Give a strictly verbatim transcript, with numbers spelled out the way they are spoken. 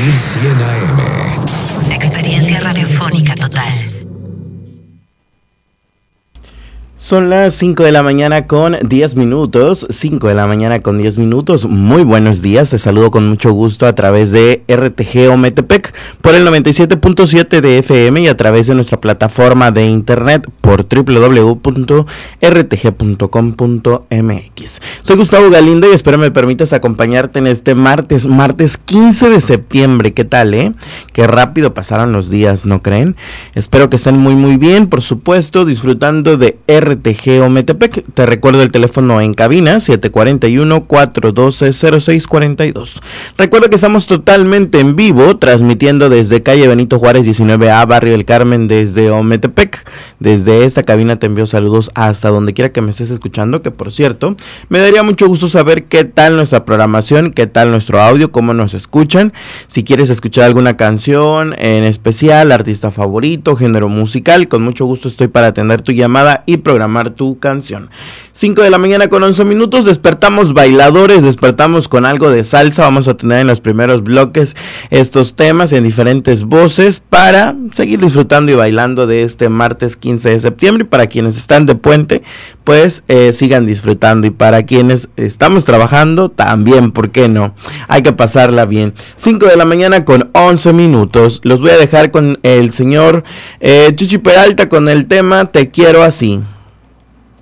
mil cien A M. Experiencia radiofónica total. Son las cinco de la mañana con diez minutos, cinco de la mañana con diez minutos, muy buenos días, te saludo con mucho gusto a través de R T G Ometepec por el noventa y siete punto siete de F M y a través de nuestra plataforma de internet por doble u doble u doble u punto r t g punto com punto m x. Soy Gustavo Galindo y espero me permitas acompañarte en este martes, martes quince de septiembre, ¿qué tal, eh? Qué rápido pasaron los días, ¿no creen? Espero que estén muy muy bien, por supuesto, disfrutando de R T G Ometepec. Te recuerdo el teléfono en cabina siete cuatro uno, cuatro uno dos, cero seis cuatro dos. Recuerda que estamos totalmente en vivo, transmitiendo desde calle Benito Juárez diecinueve A, Barrio del Carmen, desde Ometepec. Desde esta cabina te envío saludos hasta donde quiera que me estés escuchando, que por cierto, me daría mucho gusto saber qué tal nuestra programación, qué tal nuestro audio, cómo nos escuchan. Si quieres escuchar alguna canción en especial, artista favorito, género musical, con mucho gusto estoy para atender tu llamada y programar tu canción. cinco de la mañana con once minutos, despertamos bailadores, despertamos con algo de salsa. Vamos a tener en los primeros bloques estos temas en diferentes voces para seguir disfrutando y bailando de este martes quince de septiembre. Y para quienes están de puente, pues eh, sigan disfrutando, y para quienes estamos trabajando también, ¿por qué no? Hay que pasarla bien. cinco de la mañana con once minutos, los voy a dejar con el señor eh, Chuchi Peralta con el tema Te Quiero Así.